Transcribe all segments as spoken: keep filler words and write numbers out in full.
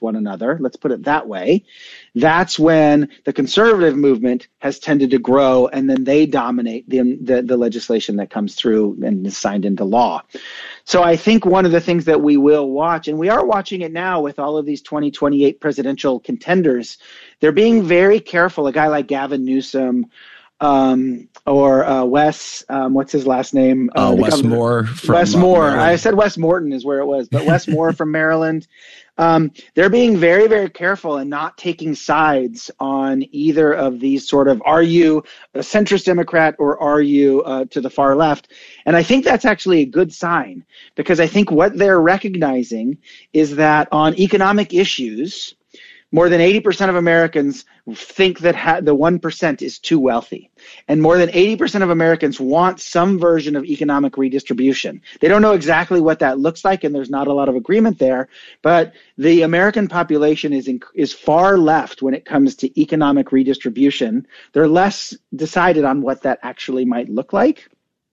one another, let's put it that way, that's when the conservative movement has tended to grow, and then they dominate the, the, the legislation that comes through and is signed into law. So I think one of the things that we will watch, and we are watching it now with all of these twenty twenty-eight presidential contenders, they're being very careful. A guy like Gavin Newsom, Um, or uh, Wes, um, what's his last name? Uh, uh, Wes Moore. From, Wes Moore. Uh, I said Wes Morton is where it was, but Wes Moore from Maryland. Um, they're being very, very careful and not taking sides on either of these sort of, are you a centrist Democrat or are you uh, to the far left? And I think that's actually a good sign, because I think what they're recognizing is that on economic issues, more than eighty percent of Americans think that ha- the one percent is too wealthy. And more than eighty percent of Americans want some version of economic redistribution. They don't know exactly what that looks like, and there's not a lot of agreement there. But the American population is, in, is far left when it comes to economic redistribution. They're less decided on what that actually might look like.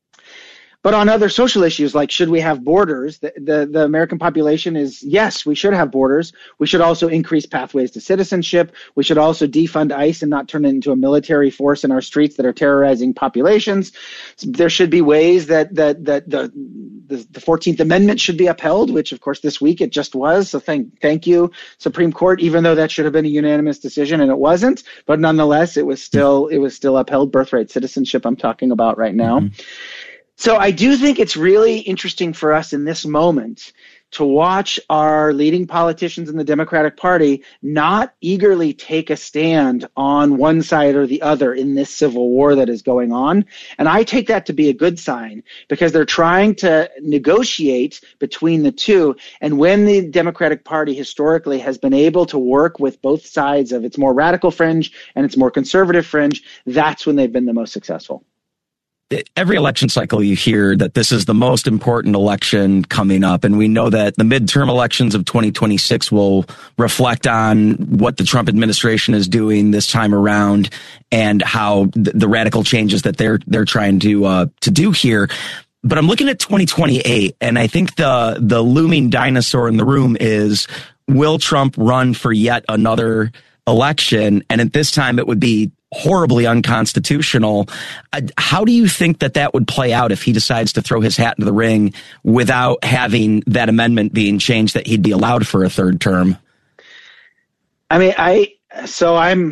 But on other social issues, like should we have borders, the, the, the American population is, yes, we should have borders. We should also increase pathways to citizenship. We should also defund ICE and not turn it into a military force in our streets that are terrorizing populations. So there should be ways that that that the, the the fourteenth Amendment should be upheld, which of course this week it just was. So thank thank you, Supreme Court, even though that should have been a unanimous decision and it wasn't. But nonetheless, it was still it was still upheld. Birthright citizenship I'm talking about right now. Mm-hmm. So I do think it's really interesting for us in this moment to watch our leading politicians in the Democratic Party not eagerly take a stand on one side or the other in this civil war that is going on. And I take that to be a good sign, because they're trying to negotiate between the two. And when the Democratic Party historically has been able to work with both sides of its more radical fringe and its more conservative fringe, that's when they've been the most successful. Every election cycle you hear that this is the most important election coming up. And we know that the midterm elections of twenty twenty-six will reflect on what the Trump administration is doing this time around and how the, the radical changes that they're they're trying to uh, to do here. But I'm looking at twenty twenty-eight, and I think the the looming dinosaur in the room is, will Trump run for yet another election? And at this time, it would be horribly unconstitutional. Uh, how do you think that that would play out if he decides to throw his hat into the ring without having that amendment being changed that he'd be allowed for a third term? I mean, I, so I'm,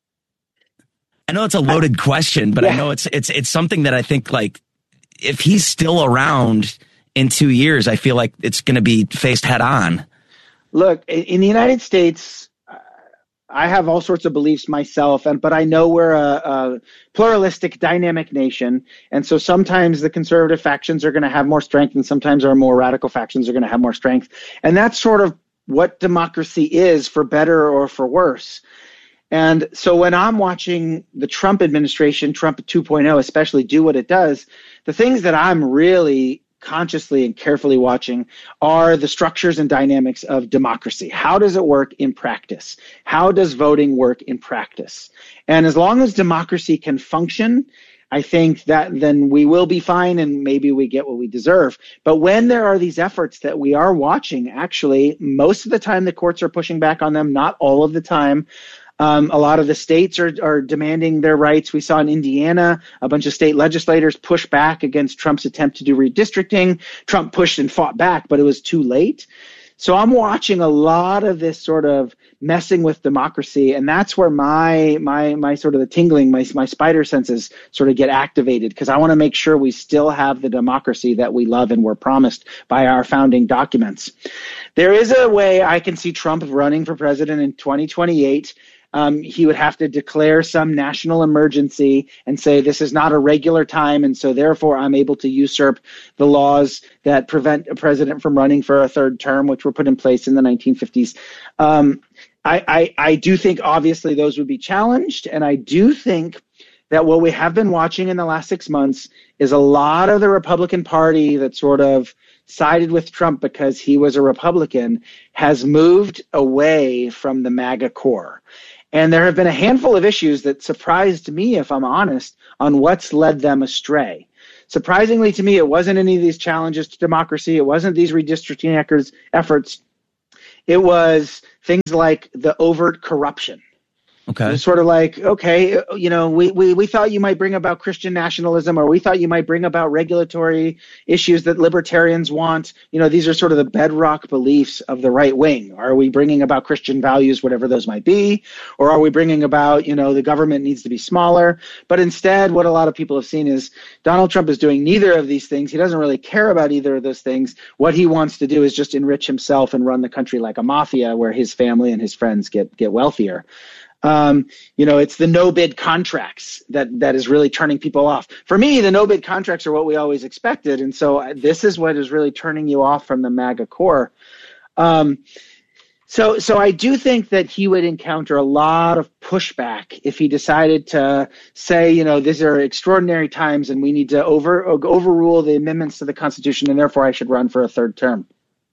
I know it's a loaded I, question, but yeah. I know it's, it's, it's something that I think, like, if he's still around in two years, I feel like it's going to be faced head on. Look, in the United States, I have all sorts of beliefs myself, and but I know we're a, a pluralistic, dynamic nation, and so sometimes the conservative factions are going to have more strength, and sometimes our more radical factions are going to have more strength, and that's sort of what democracy is, for better or for worse. And so when I'm watching the Trump administration, Trump two point oh especially, do what it does, the things that I'm really consciously and carefully watching are the structures and dynamics of democracy. How does it work in practice? How does voting work in practice? And as long as democracy can function, I think that then we will be fine and maybe we get what we deserve. But when there are these efforts that we are watching, actually, most of the time the courts are pushing back on them, not all of the time. Um, a lot of the states are, are demanding their rights. We saw in Indiana, a bunch of state legislators push back against Trump's attempt to do redistricting. Trump pushed and fought back, but it was too late. So I'm watching a lot of this sort of messing with democracy, and that's where my my my sort of the tingling, my my spider senses sort of get activated, because I want to make sure we still have the democracy that we love and were promised by our founding documents. There is a way I can see Trump running for president in twenty twenty-eight. Um, he would have to declare some national emergency and say this is not a regular time, and so therefore I'm able to usurp the laws that prevent a president from running for a third term, which were put in place in the nineteen fifties. Um, I, I, I do think obviously those would be challenged, and I do think that what we have been watching in the last six months is a lot of the Republican Party that sort of sided with Trump because he was a Republican has moved away from the MAGA core. And there have been a handful of issues that surprised me, if I'm honest, on what's led them astray. Surprisingly to me, it wasn't any of these challenges to democracy. It wasn't these redistricting efforts. It was things like the overt corruption. Okay. It's sort of like, okay, you know, we, we, we thought you might bring about Christian nationalism, or we thought you might bring about regulatory issues that libertarians want. You know, these are sort of the bedrock beliefs of the right wing. Are we bringing about Christian values, whatever those might be? Or are we bringing about, you know, the government needs to be smaller? But instead, what a lot of people have seen is Donald Trump is doing neither of these things. He doesn't really care about either of those things. What he wants to do is just enrich himself and run the country like a mafia where his family and his friends get, get wealthier. Um, you know, it's the no-bid contracts that, that is really turning people off. For me, the no-bid contracts are what we always expected. And so this is what is really turning you off from the MAGA core. Um, so, so I do think that he would encounter a lot of pushback if he decided to say, you know, these are extraordinary times and we need to over, overrule the amendments to the Constitution, and therefore I should run for a third term.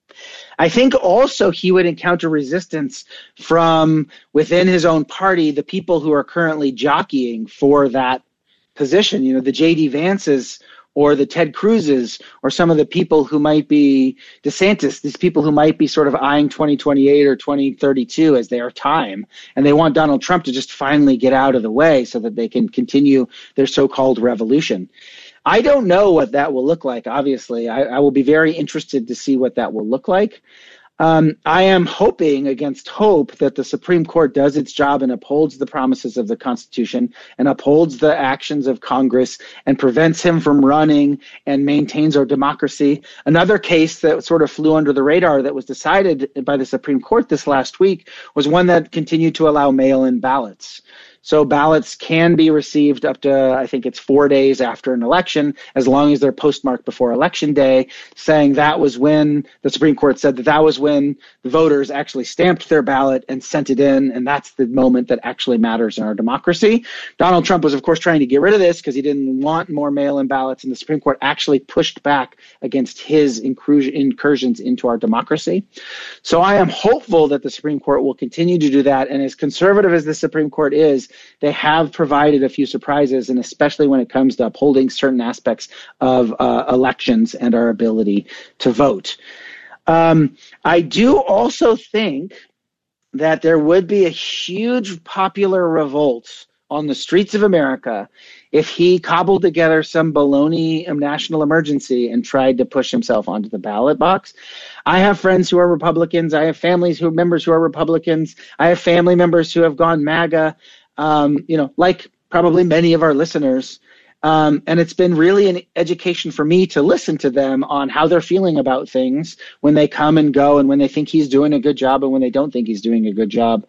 I think also he would encounter resistance from within his own party, the people who are currently jockeying for that position, you know, the J D Vances or the Ted Cruzes or some of the people who might be DeSantis, these people who might be sort of eyeing twenty twenty-eight or twenty thirty-two as their time. And they want Donald Trump to just finally get out of the way so that they can continue their so-called revolution. I don't know what that will look like, obviously. I, I will be very interested to see what that will look like. Um, I am hoping against hope that the Supreme Court does its job and upholds the promises of the Constitution and upholds the actions of Congress and prevents him from running and maintains our democracy. Another case that sort of flew under the radar that was decided by the Supreme Court this last week was one that continued to allow mail-in ballots. So ballots can be received up to, I think it's four days after an election, as long as they're postmarked before Election Day, saying that was when the Supreme Court said that that was when the voters actually stamped their ballot and sent it in, and that's the moment that actually matters in our democracy. Donald Trump was, of course, trying to get rid of this because he didn't want more mail-in ballots, and the Supreme Court actually pushed back against his incursions into our democracy. So I am hopeful that the Supreme Court will continue to do that, and as conservative as the Supreme Court is, they have provided a few surprises, and especially when it comes to upholding certain aspects of uh, elections and our ability to vote. Um, I do also think that there would be a huge popular revolt on the streets of America if he cobbled together some baloney national emergency and tried to push himself onto the ballot box. I have friends who are Republicans. I have families who are members who are Republicans. I have family members who have gone MAGA. Um, you know, like probably many of our listeners. Um, and it's been really an education for me to listen to them on how they're feeling about things when they come and go and when they think he's doing a good job and when they don't think he's doing a good job.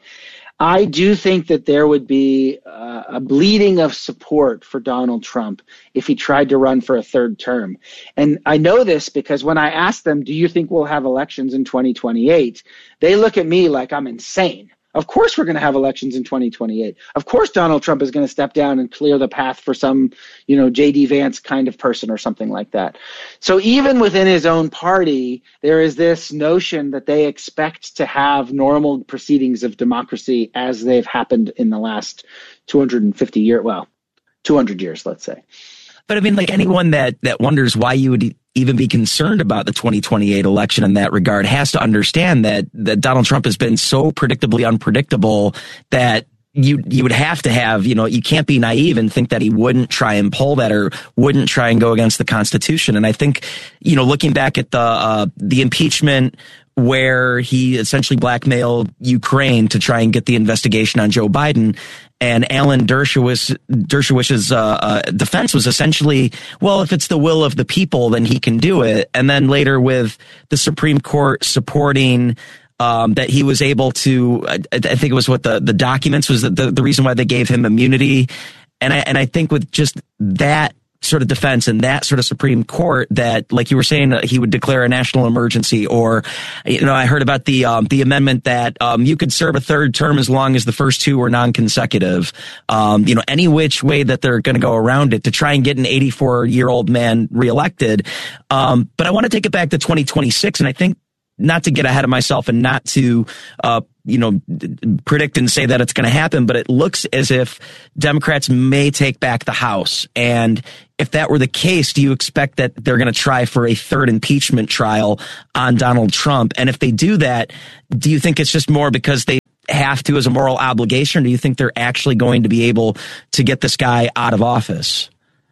I do think that there would be uh, a bleeding of support for Donald Trump if he tried to run for a third term. And I know this because when I ask them, do you think we'll have elections in twenty twenty-eight? They look at me like I'm insane. Of course we're going to have elections in twenty twenty-eight. Of course Donald Trump is going to step down and clear the path for some, you know, J D Vance kind of person or something like that. So even within his own party, there is this notion that they expect to have normal proceedings of democracy as they've happened in the last two hundred fifty years, well, two hundred years, let's say. But I mean, like anyone that, that wonders why you would even be concerned about the twenty twenty-eight election in that regard has to understand that, that Donald Trump has been so predictably unpredictable that you, you would have to have, you know, you can't be naive and think that he wouldn't try and pull that or wouldn't try and go against the Constitution. And I think, you know, looking back at the, uh, the impeachment where he essentially blackmailed Ukraine to try and get the investigation on Joe Biden. And Alan Dershowitz, Dershowitz's uh, uh, defense was essentially, well, if it's the will of the people, then he can do it. And then later with the Supreme Court supporting um, that he was able to, I, I think it was what the, the documents was the, the, the reason why they gave him immunity. And I, and I think with just that sort of defense and that sort of Supreme Court that, like you were saying, uh, he would declare a national emergency. Or, you know, I heard about the um, the amendment that um, you could serve a third term as long as the first two were non-consecutive. Um, you know, any which way that they're going to go around it to try and get an eighty-four-year-old man reelected. Um, but I want to take it back to twenty twenty-six, and I think not to get ahead of myself and not to, uh, you know, predict and say that it's going to happen, but it looks as if Democrats may take back the House. And if that were the case, do you expect that they're going to try for a third impeachment trial on Donald Trump? And if they do that, do you think it's just more because they have to as a moral obligation, or do you think they're actually going to be able to get this guy out of office?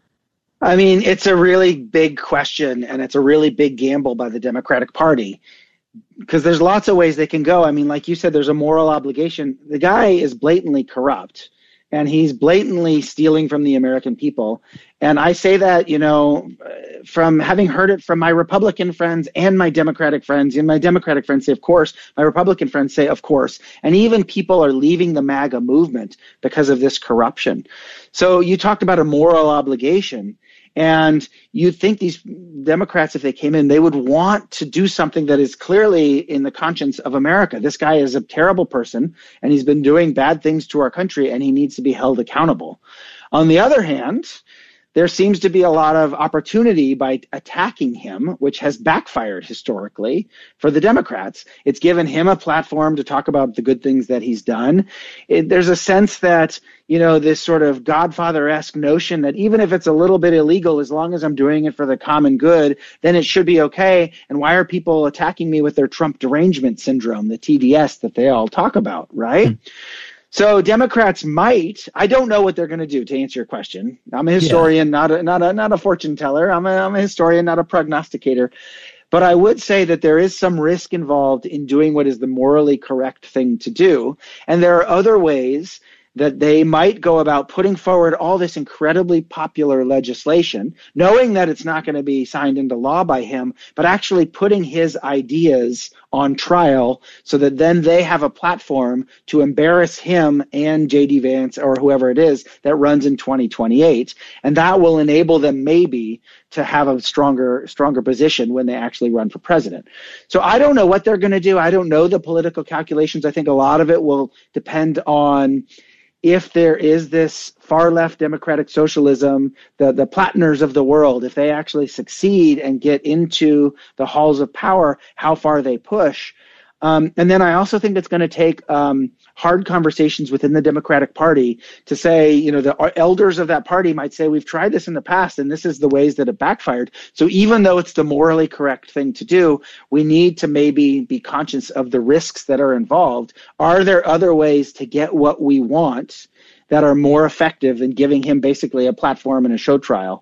I mean, it's a really big question, and it's a really big gamble by the Democratic Party, because there's lots of ways they can go. I mean, like you said, there's a moral obligation. The guy is blatantly corrupt, and he's blatantly stealing from the American people. And I say that, you know, from having heard it from my Republican friends and my Democratic friends. And my Democratic friends say, of course. My Republican friends say, of course. And even people are leaving the MAGA movement because of this corruption. So you talked about a moral obligation. And you'd think these Democrats, if they came in, they would want to do something that is clearly in the conscience of America. This guy is a terrible person, and he's been doing bad things to our country, and he needs to be held accountable. On the other hand, there seems to be a lot of opportunity by attacking him, which has backfired historically for the Democrats. It's given him a platform to talk about the good things that he's done. It, there's a sense that, you know, this sort of Godfather-esque notion that even if it's a little bit illegal, as long as I'm doing it for the common good, then it should be okay. And why are people attacking me with their Trump derangement syndrome, the T D S that they all talk about, right? Mm. So Democrats might, I don't know what they're going to do, to answer your question. I'm a historian, yeah. not a, not a, not a fortune teller. I'm a, I'm a historian, not a prognosticator. But I would say that there is some risk involved in doing what is the morally correct thing to do. And there are other ways that they might go about putting forward all this incredibly popular legislation, knowing that it's not going to be signed into law by him, but actually putting his ideas on trial so that then they have a platform to embarrass him and J D Vance or whoever it is that runs in twenty twenty-eight. And that will enable them maybe to have a stronger, stronger position when they actually run for president. So I don't know what they're going to do. I don't know the political calculations. I think a lot of it will depend on if there is this far-left democratic socialism, the, the Platners of the world, if they actually succeed and get into the halls of power, how far they push. Um, and then I also think it's going to take um, hard conversations within the Democratic Party to say, you know, the elders of that party might say, we've tried this in the past, and this is the ways that it backfired. So even though it's the morally correct thing to do, we need to maybe be conscious of the risks that are involved. Are there other ways to get what we want that are more effective than giving him basically a platform and a show trial?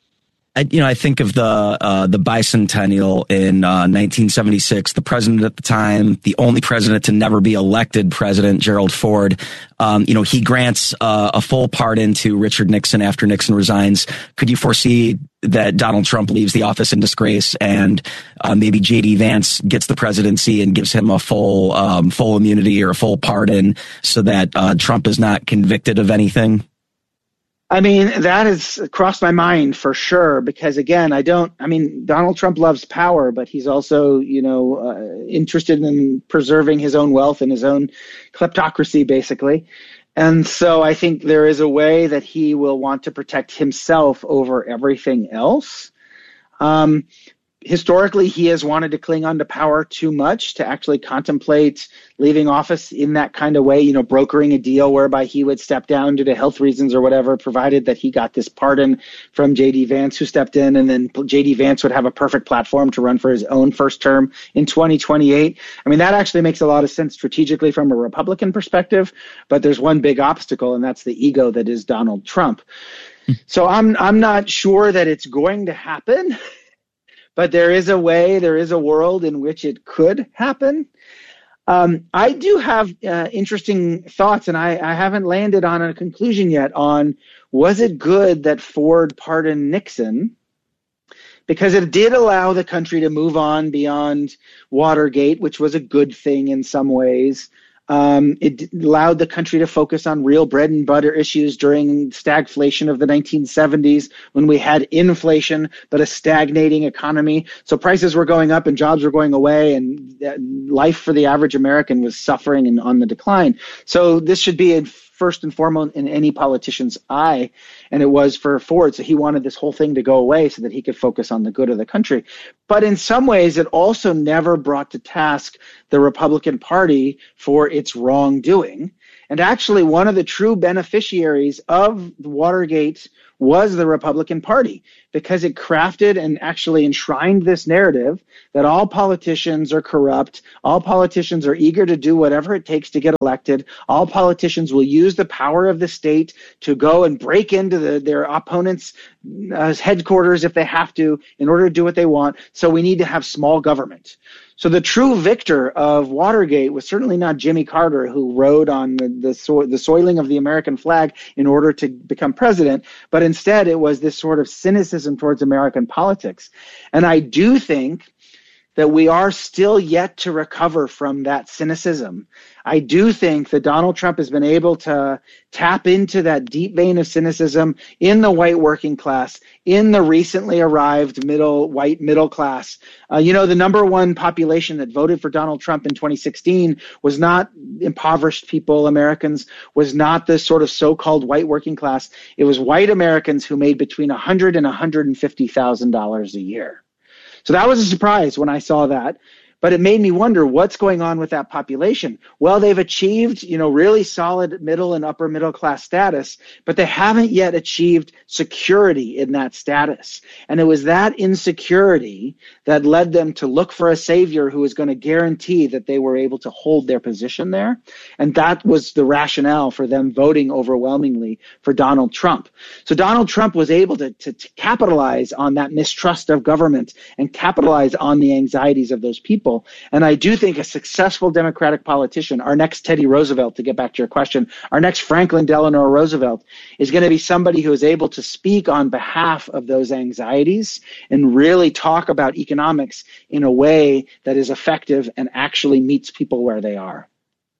I, you know, I think of the uh, the bicentennial in uh, nineteen seventy-six. The president at the time, the only president to never be elected president, Gerald Ford. Um, you know, he grants uh, a full pardon to Richard Nixon after Nixon resigns. Could you foresee that Donald Trump leaves the office in disgrace, and uh, maybe J D Vance gets the presidency and gives him a full um, full immunity or a full pardon so that uh, Trump is not convicted of anything? I mean, that has crossed my mind for sure, because again, I don't, I mean, Donald Trump loves power, but he's also, you know, uh, interested in preserving his own wealth and his own kleptocracy, basically. And so I think there is a way that he will want to protect himself over everything else. Um, Historically, he has wanted to cling on to power too much to actually contemplate leaving office in that kind of way, you know, brokering a deal whereby he would step down due to health reasons or whatever, provided that he got this pardon from J D Vance, who stepped in, and then J D Vance would have a perfect platform to run for his own first term in twenty twenty-eight. I mean, that actually makes a lot of sense strategically from a Republican perspective, but there's one big obstacle, and that's the ego that is Donald Trump. So I'm I'm not sure that it's going to happen. But there is a way, there is a world in which it could happen. Um, I do have uh, interesting thoughts, and I, I haven't landed on a conclusion yet on, was it good that Ford pardoned Nixon? Because it did allow the country to move on beyond Watergate, which was a good thing in some ways. Um, it allowed the country to focus on real bread and butter issues during stagflation of the nineteen seventies, when we had inflation but a stagnating economy. So prices were going up and jobs were going away, and life for the average American was suffering and on the decline. So this should be a first and foremost in any politician's eye, and it was for Ford. So he wanted this whole thing to go away so that he could focus on the good of the country. But in some ways, it also never brought to task the Republican Party for its wrongdoing. And actually, one of the true beneficiaries of Watergate was the Republican Party, because it crafted and actually enshrined this narrative that all politicians are corrupt, all politicians are eager to do whatever it takes to get elected, all politicians will use the power of the state to go and break into the, their opponents' uh, headquarters if they have to in order to do what they want, so we need to have small government. So the true victor of Watergate was certainly not Jimmy Carter, who rode on the the, so, the soiling of the American flag in order to become president, but instead it was this sort of cynicism towards American politics. And I do think that we are still yet to recover from that cynicism. I do think that Donald Trump has been able to tap into that deep vein of cynicism in the white working class, in the recently arrived middle white middle class. Uh, you know, the number one population that voted for Donald Trump in twenty sixteen was not impoverished people, Americans, was not the sort of so-called white working class. It was white Americans who made between one hundred thousand dollars and one hundred fifty thousand dollars a year. So that was a surprise when I saw that. But it made me wonder what's going on with that population. Well, they've achieved, you know, really solid middle and upper middle class status, but they haven't yet achieved security in that status. And it was that insecurity that led them to look for a savior who was going to guarantee that they were able to hold their position there. And that was the rationale for them voting overwhelmingly for Donald Trump. So Donald Trump was able to, to, to capitalize on that mistrust of government and capitalize on the anxieties of those people. And I do think a successful Democratic politician, our next Teddy Roosevelt, to get back to your question, our next Franklin Delano Roosevelt, is going to be somebody who is able to speak on behalf of those anxieties and really talk about economics in a way that is effective and actually meets people where they are.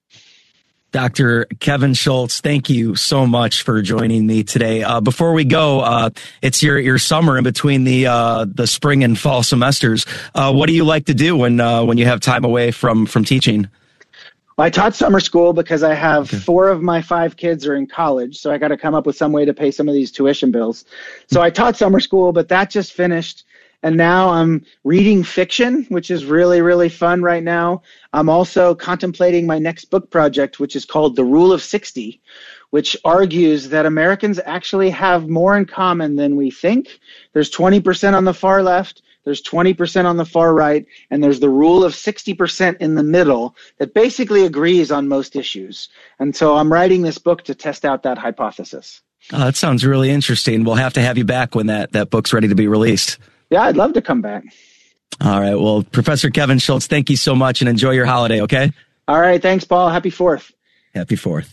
Doctor Kevin Schultz, thank you so much for joining me today. Uh, before we go, uh, it's your, your summer in between the uh, the spring and fall semesters. Uh, what do you like to do when uh, when you have time away from from teaching? Well, I taught summer school because I have okay. four of my five kids are in college, so I got to come up with some way to pay some of these tuition bills. So I taught summer school, but that just finished. And now I'm reading fiction, which is really, really fun right now. I'm also contemplating my next book project, which is called The Rule of sixty, which argues that Americans actually have more in common than we think. There's twenty percent on the far left, there's twenty percent on the far right, and there's the rule of sixty percent in the middle that basically agrees on most issues. And so I'm writing this book to test out that hypothesis. Oh, that sounds really interesting. We'll have to have you back when that, that book's ready to be released. Yeah, I'd love to come back. All right. Well, Professor Kevin Schultz, thank you so much and enjoy your holiday, okay? All right. Thanks, Paul. Happy Fourth. Happy Fourth.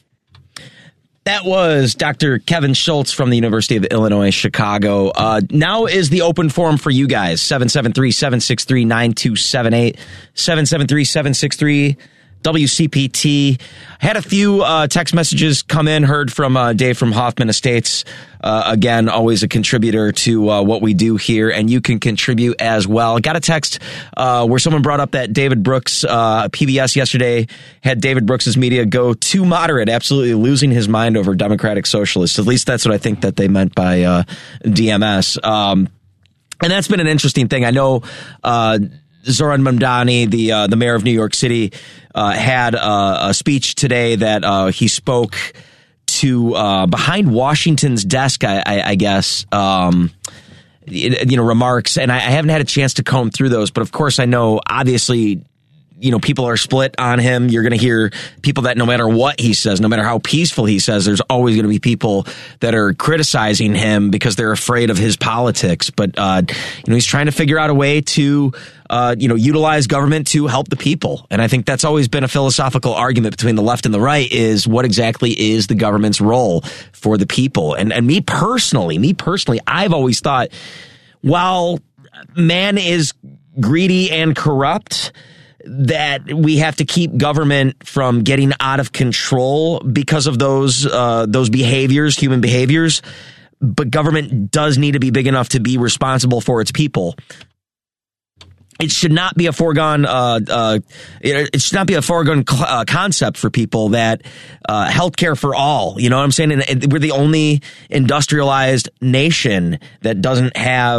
That was Doctor Kevin Schultz from the University of Illinois, Chicago. Uh, now is the open forum for you guys. seven seven three, seven six three, nine two seven eight. seven seven three, seven six three, W C P T. Had a few uh, text messages come in, heard from uh, Dave from Hoffman Estates. Uh, again, always a contributor to uh, what we do here, and you can contribute as well. Got a text uh, where someone brought up that David Brooks, uh, P B S yesterday had David Brooks's media go too moderate, absolutely losing his mind over Democratic Socialists. At least that's what I think that they meant by uh, D M S. Um, and that's been an interesting thing. I know uh, Zoran Mamdani, the uh, the mayor of New York City, uh, had uh, a speech today that uh, he spoke to uh, behind Washington's desk, I, I, I guess, um, you know, remarks. And I, I haven't had a chance to comb through those. But of course, I know, obviously, you know, people are split on him. You're going to hear people that no matter what he says, no matter how peaceful he says, there's always going to be people that are criticizing him because they're afraid of his politics. But, uh, you know, he's trying to figure out a way to, uh, you know, utilize government to help the people. And I think that's always been a philosophical argument between the left and the right is what exactly is the government's role for the people? And, and me personally, me personally, I've always thought, while man is greedy and corrupt, that we have to keep government from getting out of control because of those uh, those behaviors, human behaviors. But government does need to be big enough to be responsible for its people. It should not be a foregone. Uh, uh, it should not be a foregone cl- uh, concept for people that uh, healthcare for all. You know what I'm saying? And, and we're the only industrialized nation that doesn't have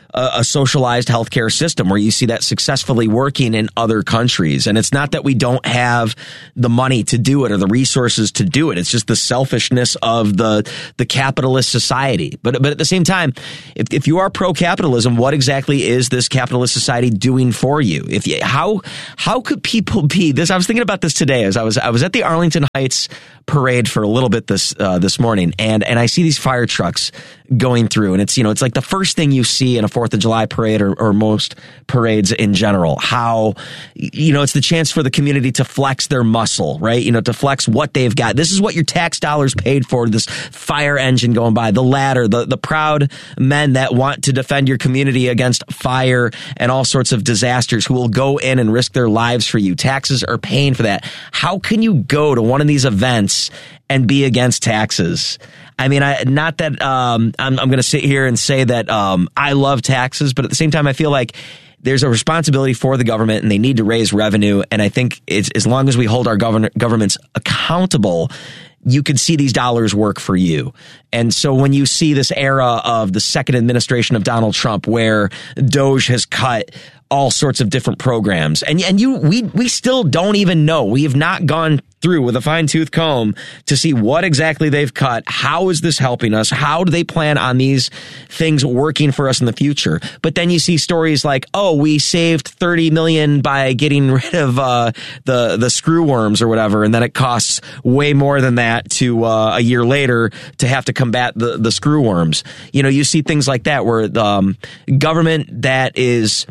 a, a socialized healthcare system, where you see that successfully working in other countries. And it's not that we don't have the money to do it or the resources to do it. It's just the selfishness of the the capitalist society. But but at the same time, if, if you are pro-capitalism, what exactly is this capitalist society doing for you? If you, how how could people be this? I was thinking about this today as I was I was at the Arlington Heights parade for a little bit this uh, this morning, and and I see these fire trucks going through, and it's you know it's like the first thing you see in a Fourth of July parade, or, or most parades in general. How you know it's the chance for the community to flex their muscle, right? You know, to flex what they've got. This is what your tax dollars paid for. This fire engine going by, the ladder, the the proud men that want to defend your community against fire and all sorts of disasters, who will go in and risk their lives for you. Taxes are paying for that. How can you go to one of these events and be against taxes? I mean, I, not that um, I'm, I'm going to sit here and say that um, I love taxes, but at the same time, I feel like there's a responsibility for the government, and they need to raise revenue. And I think it's, as long as we hold our govern- governments accountable, you could see these dollars work for you. And so when you see this era of the second administration of Donald Trump, where Doge has cut all sorts of different programs, and and you we we still don't even know. We have not gone through with a fine-tooth comb to see what exactly they've cut. How is this helping us? How do they plan on these things working for us in the future? But then you see stories like, oh, we saved thirty million by getting rid of uh, the the screw worms or whatever, and then it costs way more than that to uh, a year later to have to combat the the screw worms. You know, you see things like that where the um, government that is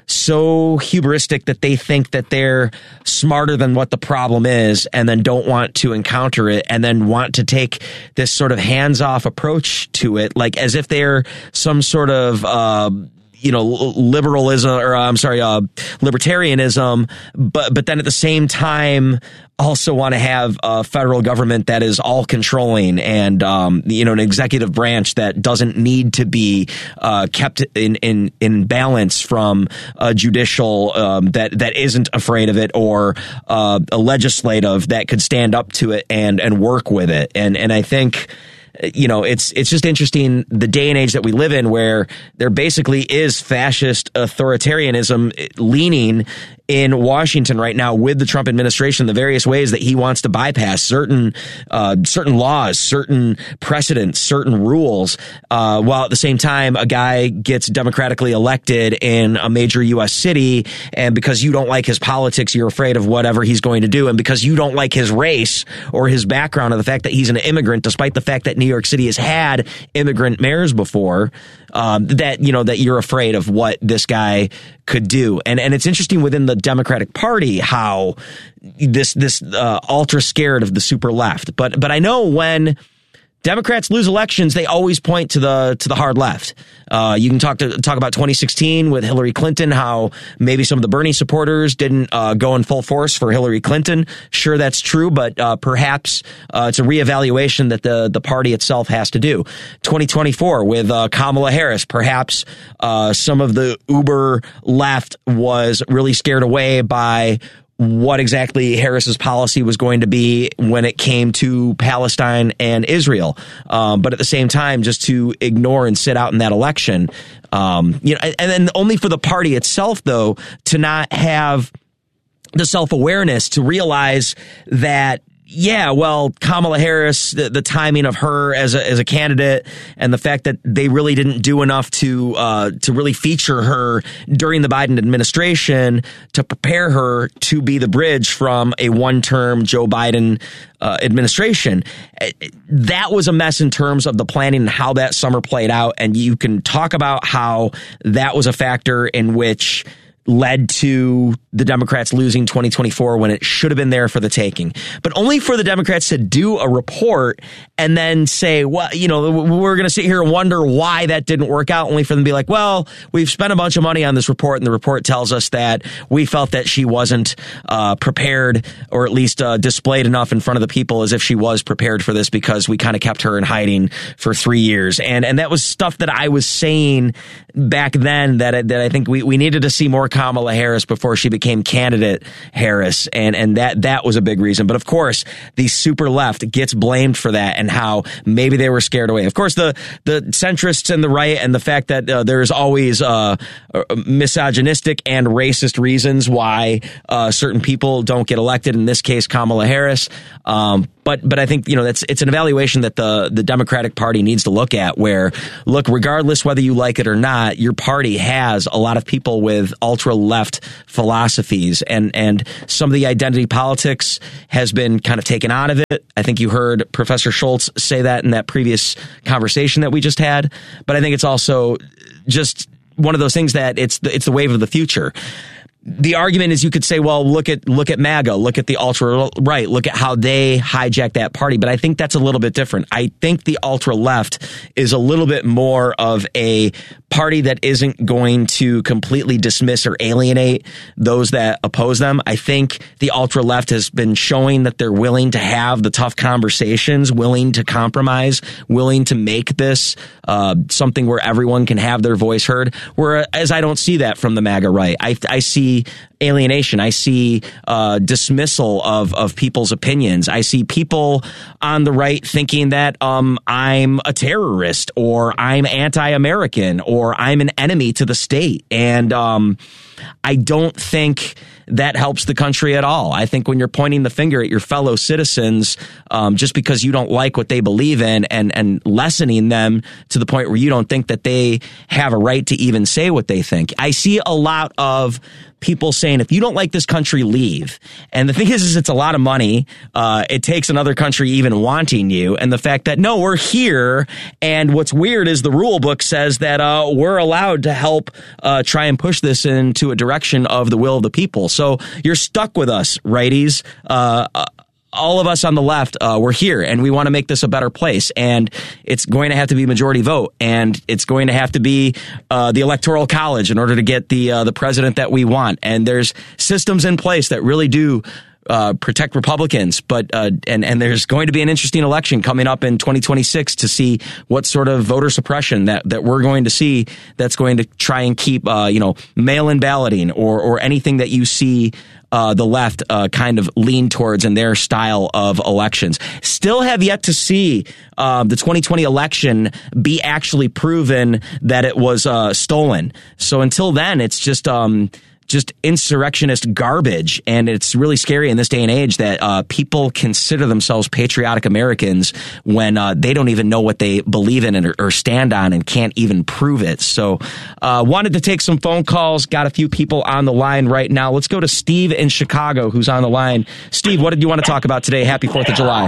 so hubristic that they think that they're smarter than what the problem is, and then don't want to encounter it, and then want to take this sort of hands-off approach to it, like as if they're some sort of uh you know, liberalism, or I'm sorry, uh, libertarianism, but but then at the same time also want to have a federal government that is all controlling, and um, you know, an executive branch that doesn't need to be uh, kept in in in balance from a judicial um, that that isn't afraid of it, or uh, a legislative that could stand up to it and and work with it, and and I think, you know, it's it's just interesting, the day and age that we live in, where there basically is fascist authoritarianism leaning in Washington right now with the Trump administration, the various ways that he wants to bypass certain uh, certain laws, certain precedents, certain rules, uh, while at the same time a guy gets democratically elected in a major U S city, and because you don't like his politics, you're afraid of whatever he's going to do, and because you don't like his race or his background, or the fact that he's an immigrant, despite the fact that New York City has had immigrant mayors before, um, that, you know, that you're afraid of what this guy could do. And and it's interesting within the Democratic Party how this this uh, ultra scared of the super left. But but I know when Democrats lose elections, they always point to the to the hard left. Uh, you can talk to talk about twenty sixteen with Hillary Clinton, how maybe some of the Bernie supporters didn't uh, go in full force for Hillary Clinton. Sure, that's true, but uh, perhaps uh, it's a reevaluation that the the party itself has to do. twenty twenty-four with uh, Kamala Harris, perhaps uh, some of the uber left was really scared away by what exactly Harris's policy was going to be when it came to Palestine and Israel. Um, but at the same time, just to ignore and sit out in that election, um, you know, and then only for the party itself, though, to not have the self-awareness to realize that, yeah, well, Kamala Harris, the, the timing of her as a as a candidate, and the fact that they really didn't do enough to uh, to really feature her during the Biden administration to prepare her to be the bridge from a one-term Joe Biden uh, administration. That was a mess in terms of the planning and how that summer played out. And you can talk about how that was a factor in which led to the Democrats losing twenty twenty-four when it should have been there for the taking. But only for the Democrats to do a report and then say, well, you know, we're going to sit here and wonder why that didn't work out, only for them to be like, well, we've spent a bunch of money on this report, and the report tells us that we felt that she wasn't uh, prepared, or at least uh, displayed enough in front of the people as if she was prepared for this, because we kind of kept her in hiding for three years. And and that was stuff that I was saying back then that, that I think we, we needed to see more Kamala Harris before she became candidate Harris. And, and that, that was a big reason. But of course, the super left gets blamed for that and how maybe they were scared away. Of course, the, the centrists and the right and the fact that uh, there's always uh, misogynistic and racist reasons why uh, certain people don't get elected. In this case, Kamala Harris. Um, but but I think, you know, that's it's an evaluation that the the Democratic Party needs to look at where, look, regardless whether you like it or not, your party has a lot of people with ultra left philosophies and and some of the identity politics has been kind of taken out of it. I think you heard Professor Schultz say that in that previous conversation that we just had. But I think it's also just one of those things that it's the, it's the wave of the future. The argument is you could say, well, look at look at MAGA, look at the ultra right, look at how they hijack that party. But I think that's a little bit different. I think the ultra left is a little bit more of a party that isn't going to completely dismiss or alienate those that oppose them. I think the ultra left has been showing that they're willing to have the tough conversations, willing to compromise, willing to make this uh, something where everyone can have their voice heard. Whereas I don't see that from the MAGA right. I, I see alienation. I see uh, dismissal of, of people's opinions. I see people on the right thinking that um, I'm a terrorist or I'm anti-American or I'm an enemy to the state. And um, I don't think that helps the country at all. I think when you're pointing the finger at your fellow citizens um, just because you don't like what they believe in and, and lessening them to the point where you don't think that they have a right to even say what they think. I see a lot of people saying, if you don't like this country, leave. And the thing is, is it's a lot of money. Uh, it takes another country even wanting you. And the fact that, no, we're here. And what's weird is the rule book says that uh, we're allowed to help uh, try and push this into a direction of the will of the people. So you're stuck with us, righties. Uh, all of us on the left, uh, we're here and we want to make this a better place. And it's going to have to be majority vote. And it's going to have to be uh, the Electoral College in order to get the uh, the president that we want. And there's systems in place that really do uh, protect Republicans. But uh, and, and there's going to be an interesting election coming up in twenty twenty-six to see what sort of voter suppression that, that we're going to see that's going to try and keep, uh, you know, mail-in balloting or, or anything that you see Uh, the left uh, kind of lean towards in their style of elections. Still have yet to see uh, the twenty twenty election be actually proven that it was uh, stolen. So until then, it's just um, just insurrectionist garbage. And it's really scary in this day and age that uh, people consider themselves patriotic Americans when uh, they don't even know what they believe in or, or stand on and can't even prove it. So uh, wanted to take some phone calls. Got a few people on the line right now. Let's go to Steve in Chicago, who's on the line. Steve, what did you want to talk about today? Happy fourth of July.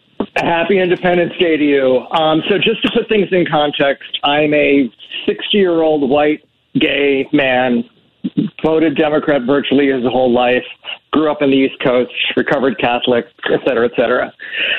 Happy Independence Day to you. Um, so just to put things in context, I'm a sixty-year-old white gay man, voted Democrat virtually his whole life, grew up in the East Coast, recovered Catholic, et cetera, et cetera.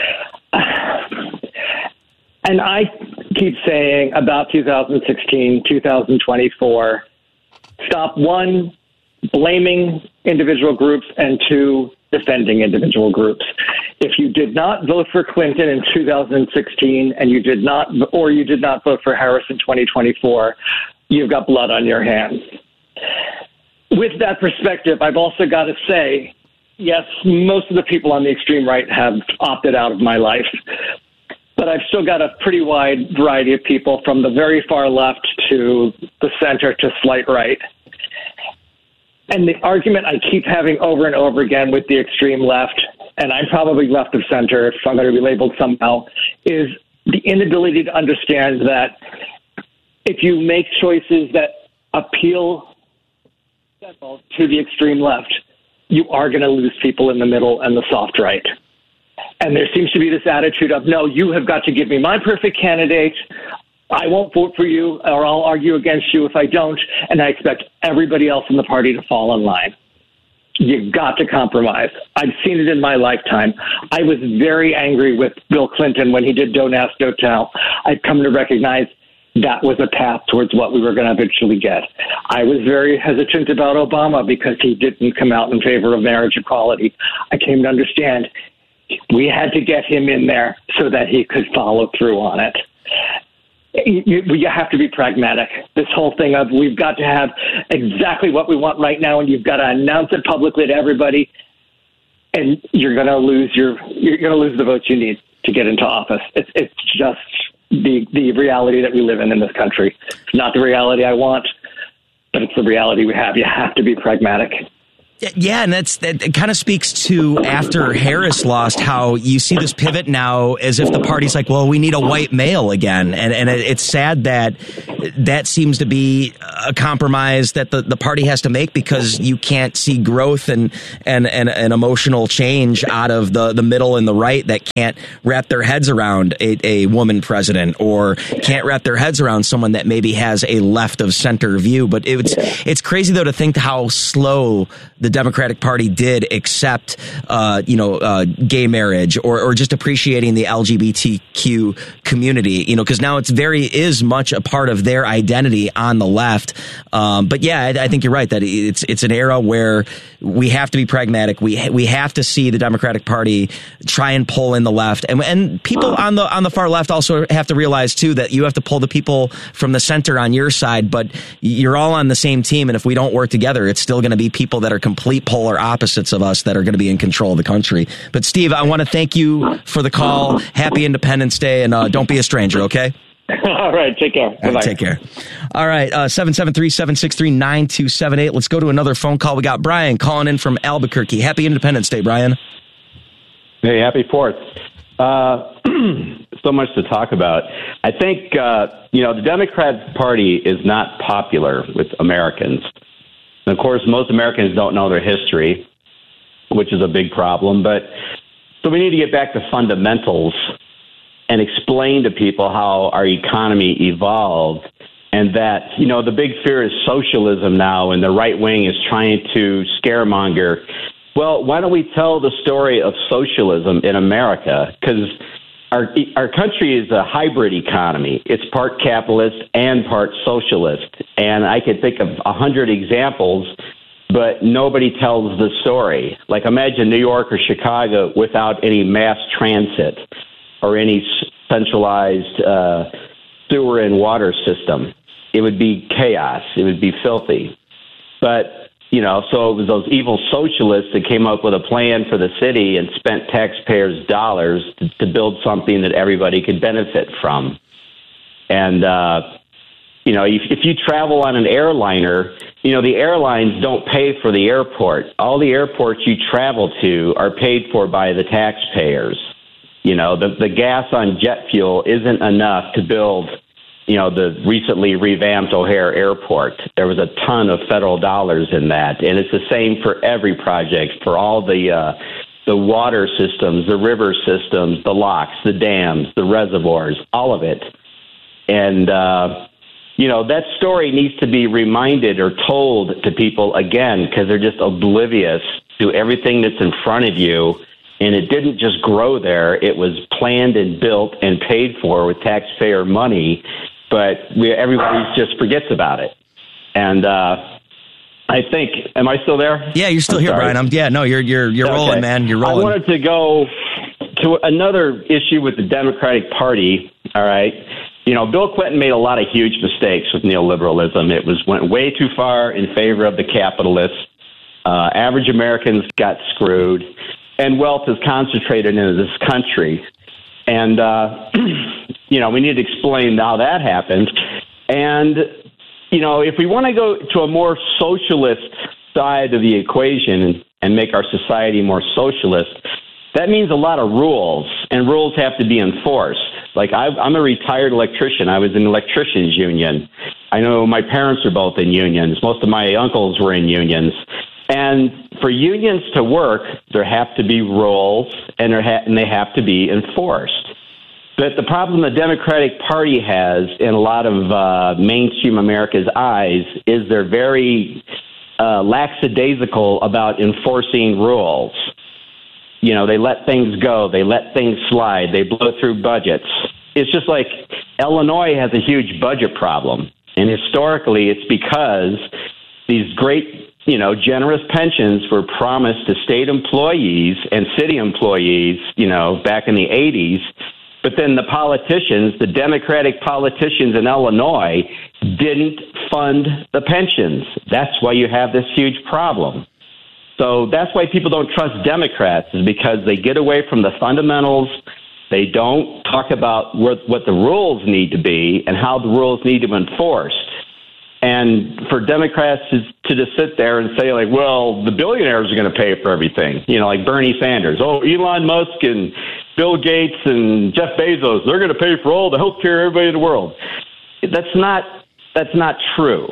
And I keep saying about two thousand sixteen, two thousand twenty-four, stop, one, blaming individual groups, and two, defending individual groups. If you did not vote for Clinton in two thousand sixteen and you did not, or you did not vote for Harris in twenty twenty-four, you've got blood on your hands. With that perspective, I've also got to say, yes, most of the people on the extreme right have opted out of my life, but I've still got a pretty wide variety of people from the very far left to the center to slight right. And the argument I keep having over and over again with the extreme left, and I'm probably left of center if I'm going to be labeled somehow, is the inability to understand that if you make choices that appeal to the extreme left, you are going to lose people in the middle and the soft right. And there seems to be this attitude of, no, you have got to give me my perfect candidate. I won't vote for you, or I'll argue against you if I don't, and I expect everybody else in the party to fall in line. You've got to compromise. I've seen it in my lifetime. I was very angry with Bill Clinton when he did Don't Ask, Don't Tell. I've come to recognize that was a path towards what we were going to eventually get. I was very hesitant about Obama because he didn't come out in favor of marriage equality. I came to understand we had to get him in there so that he could follow through on it. you, you have to be pragmatic. This whole thing of we've got to have exactly what we want right now, and you've got to announce it publicly to everybody, and you're going to lose your you're going to lose the votes you need to get into office. It's it's just the the reality that we live in in this country. It's not the reality I want, but it's the reality we have. You have to be pragmatic. Yeah, and that's that it kind of speaks to after Harris lost, how you see this pivot now as if the party's like, well, we need a white male again. And and it's sad that that seems to be a compromise that the, the party has to make, because you can't see growth and and, and an emotional change out of the, the middle and the right that can't wrap their heads around a, a woman president, or can't wrap their heads around someone that maybe has a left of center view. But it's it's crazy, though, to think how slow the Democratic Party did accept, uh, you know, uh, gay marriage, or, or just appreciating the L G B T Q community, you know, because now it's very is much a part of their identity on the left. Um, but yeah, I, I think you're right that it's it's an era where we have to be pragmatic. We we have to see the Democratic Party try and pull in the left, and and people on the on the far left also have to realize too that you have to pull the people from the center on your side. But you're all on the same team, and if we don't work together, it's still going to be people that are complete polar opposites of us that are going to be in control of the country. But Steve, I want to thank you for the call. Happy Independence Day, and uh, don't be a stranger, okay? All right, take care. All right, take care. All right, uh, seven seven three, seven six three, nine two seven eight. Let's go to another phone call. We got Brian calling in from Albuquerque. Happy Independence Day, Brian. Hey, happy fourth. Uh, so much to talk about. I think, uh, you know, the Democrat Party is not popular with Americans. And of course, most Americans don't know their history, which is a big problem. But so we need to get back to fundamentals and explain to people how our economy evolved, and that, you know, the big fear is socialism now, and the right wing is trying to scaremonger. Well, why don't we tell the story of socialism in America? Because our our country is a hybrid economy. It's part capitalist and part socialist. And I could think of a hundred examples, but nobody tells the story. Like, imagine New York or Chicago without any mass transit or any centralized uh, sewer and water system. It would be chaos. It would be filthy. But, you know, so it was those evil socialists that came up with a plan for the city and spent taxpayers' dollars to, to build something that everybody could benefit from. And, uh, you know, if, if you travel on an airliner, you know, the airlines don't pay for the airport. All the airports you travel to are paid for by the taxpayers. You know, the, the gas on jet fuel isn't enough to build, you know, the recently revamped O'Hare Airport. There was a ton of federal dollars in that. And it's the same for every project, for all the uh, the water systems, the river systems, the locks, the dams, the reservoirs, all of it. And, uh, you know, that story needs to be reminded or told to people again, because they're just oblivious to everything that's in front of you. And it didn't just grow there. It was planned and built and paid for with taxpayer money. But we, everybody just forgets about it. And uh, I think, am I still there? Yeah, you're still I'm here, sorry. Brian. I'm, yeah, no, you're you're you're okay. rolling, man. You're rolling. I wanted to go to another issue with the Democratic Party. All right, you know, Bill Clinton made a lot of huge mistakes with neoliberalism. It was went way too far in favor of the capitalists. Uh, average Americans got screwed, and wealth is concentrated in this country. And, uh, you know, we need to explain how that happened. And, you know, if we want to go to a more socialist side of the equation and, and make our society more socialist, that means a lot of rules, and rules have to be enforced. Like, I've, I'm a retired electrician. I was in an electricians union. I know my parents are both in unions. Most of my uncles were in unions. And for unions to work, there have to be rules, and, there ha- and they have to be enforced. But the problem the Democratic Party has in a lot of uh, mainstream America's eyes is they're very uh, lackadaisical about enforcing rules. You know, they let things go. They let things slide. They blow through budgets. It's just like Illinois has a huge budget problem. And historically, it's because these great, you know, generous pensions were promised to state employees and city employees, you know, back in the eighties. But then the politicians, the Democratic politicians in Illinois, didn't fund the pensions. That's why you have this huge problem. So that's why people don't trust Democrats, is because they get away from the fundamentals. They don't talk about what, what the rules need to be and how the rules need to be enforced. And for Democrats to, to just sit there and say, like, well, the billionaires are going to pay for everything, you know, like Bernie Sanders. Oh, Elon Musk and Bill Gates and Jeff Bezos, they're going to pay for all the health care everybody in the world. That's not that's not true,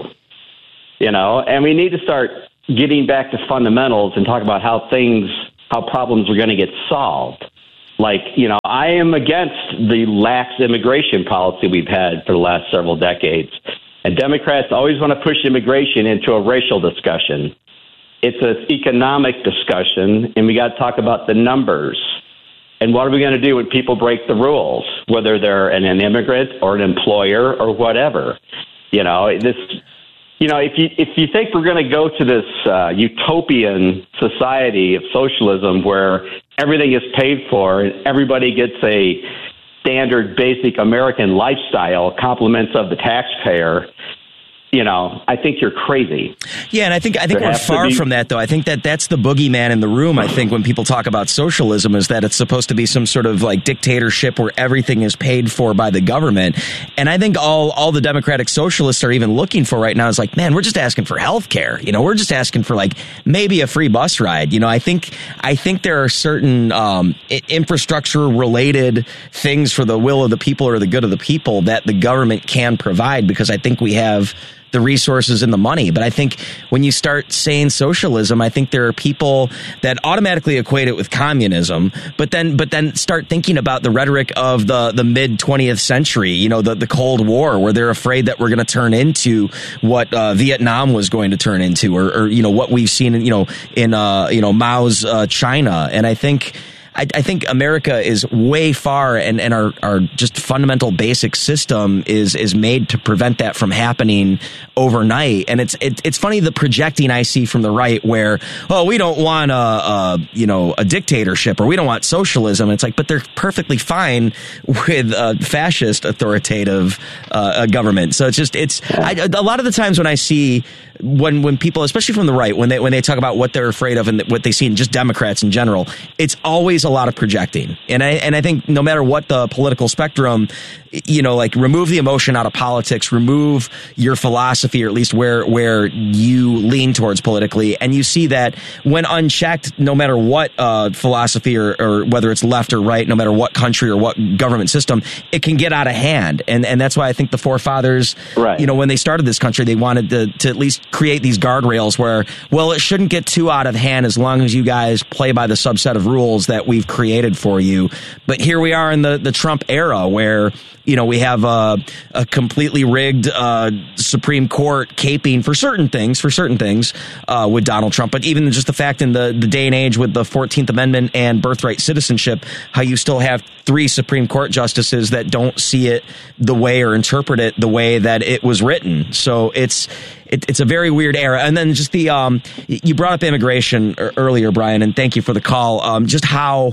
you know, and we need to start getting back to fundamentals and talk about how things, how problems are going to get solved. Like, you know, I am against the lax immigration policy we've had for the last several decades. And Democrats always want to push immigration into a racial discussion. It's an economic discussion, and we got to talk about the numbers. And what are we going to do when people break the rules, whether they're an, an immigrant or an employer or whatever? You know, this. You know, if you if you think we're going to go to this uh, utopian society of socialism where everything is paid for and everybody gets a standard, basic American lifestyle, compliments of the taxpayer, you know, I think you're crazy. Yeah, and I think I think There we're has to far be- from that, though. I think that that's the boogeyman in the room. I think when people talk about socialism, is that it's supposed to be some sort of like dictatorship where everything is paid for by the government. And I think all all the Democratic Socialists are even looking for right now is like, man, we're just asking for health care. You know, we're just asking for like maybe a free bus ride. You know, I think I think there are certain um, infrastructure related things for the will of the people or the good of the people that the government can provide, because I think we have the resources and the money. But I think when you start saying socialism, I think there are people that automatically equate it with communism, but then but then start thinking about the rhetoric of the, the mid twentieth century, you know, the, the Cold War, where they're afraid that we're going to turn into what uh, Vietnam was going to turn into, or, or, you know, what we've seen, in, you know, in, uh, you know, Mao's uh, China. And I think I, I think America is way far, and, and our, our just fundamental basic system is is made to prevent that from happening overnight. And it's it, it's funny, the projecting I see from the right, where, oh, we don't want a, a you know a dictatorship, or we don't want socialism. It's like, but they're perfectly fine with a fascist authoritative uh, government. So it's just it's I, a lot of the times when I see when when people, especially from the right, when they when they talk about what they're afraid of and what they see in just Democrats in general, it's always a lot of projecting. And I and I think no matter what the political spectrum, you know, like, remove the emotion out of politics, remove your philosophy, or at least where where you lean towards politically, and you see that when unchecked, no matter what uh, philosophy or, or whether it's left or right, no matter what country or what government system, it can get out of hand. And and that's why I think the forefathers, right, you know, when they started this country, they wanted to, to at least create these guardrails where, well, it shouldn't get too out of hand as long as you guys play by the subset of rules that we've created for you. But here we are in the, the Trump era where, you know, we have a, a completely rigged uh, Supreme Court caping for certain things, for certain things uh, with Donald Trump. But even just the fact in the, the day and age with the fourteenth Amendment and birthright citizenship, how you still have three Supreme Court justices that don't see it the way or interpret it the way that it was written. So it's it, it's a very weird era. And then just the um, you brought up immigration earlier, Brian, and thank you for the call. Um, just how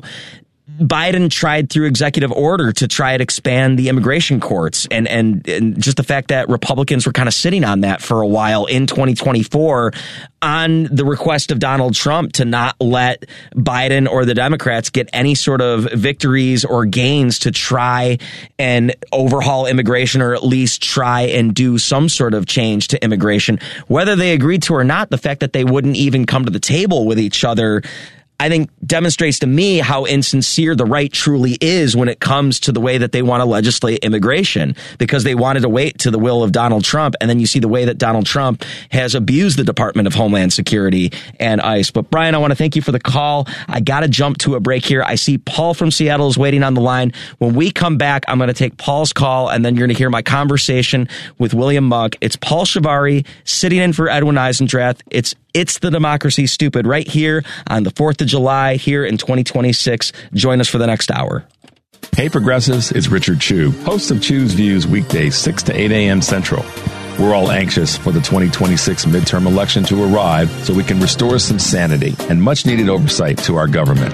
Biden tried through executive order to try to expand the immigration courts, and, and, and just the fact that Republicans were kind of sitting on that for a while in twenty twenty-four on the request of Donald Trump to not let Biden or the Democrats get any sort of victories or gains to try and overhaul immigration, or at least try and do some sort of change to immigration. Whether they agreed to or not, the fact that they wouldn't even come to the table with each other, I think, demonstrates to me how insincere the right truly is when it comes to the way that they want to legislate immigration, because they wanted to wait to the will of Donald Trump. And then you see the way that Donald Trump has abused the Department of Homeland Security and ICE. But Brian, I want to thank you for the call. I got to jump to a break here. I see Paul from Seattle is waiting on the line. When we come back, I'm going to take Paul's call, and then you're going to hear my conversation with William Monk. It's Paul Shivari sitting in for Edwin Eisendrath. It's It's the Democracy Stupid right here on the fourth of July here in twenty twenty-six. Join us for the next hour. Hey, Progressives, it's Richard Chu, host of Chu's Views, weekdays six to eight a.m. Central. We're all anxious for the twenty twenty-six midterm election to arrive so we can restore some sanity and much-needed oversight to our government.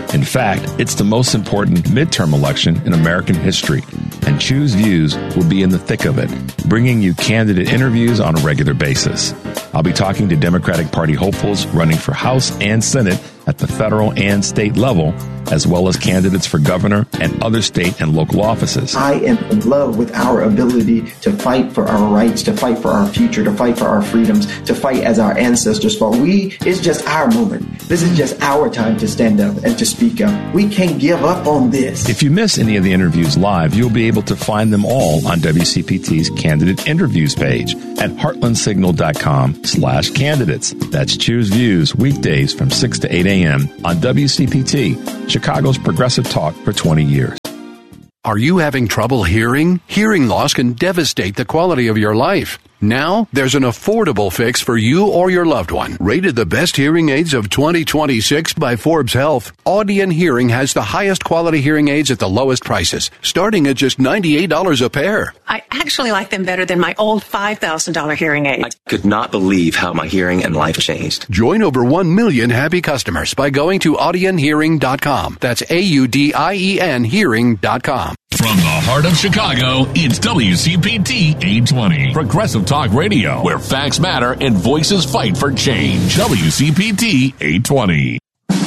In fact, it's the most important midterm election in American history, and Choose Views will be in the thick of it, bringing you candidate interviews on a regular basis. I'll be talking to Democratic Party hopefuls running for House and Senate at the federal and state level, as well as candidates for governor and other state and local offices. I am in love with our ability to fight for our rights, to fight for our future, to fight for our freedoms, to fight as our ancestors fought. We, it's just our moment. This is just our time to stand up and to speak up. We can't give up on this. If you miss any of the interviews live, you'll be able to find them all on W C P T's candidate interviews page at heartlandsignal.com slash candidates. That's Choose Views, weekdays from six to eight a.m. on W C P T, Chicago's progressive talk for twenty years. Are you having trouble hearing? Hearing loss can devastate the quality of your life. Now, there's an affordable fix for you or your loved one. Rated the best hearing aids of twenty twenty-six by Forbes Health, Audion Hearing has the highest quality hearing aids at the lowest prices, starting at just ninety-eight dollars a pair. I actually like them better than my old five thousand dollars hearing aid. I could not believe how my hearing and life changed. Join over one million happy customers by going to audion hearing dot com. That's A U D I E N hearing dot com. From the heart of Chicago, it's W C P T eight twenty, Progressive Talk Radio, where facts matter and voices fight for change. W C P T eight twenty.